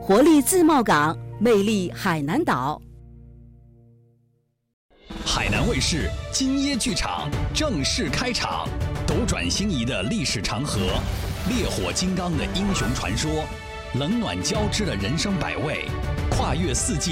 活力自贸港，魅力海南岛。 海南卫视金椰剧场正式开场，斗转星移的历史长河，烈火金刚的英雄传说，冷暖交织的人生百味，跨越四季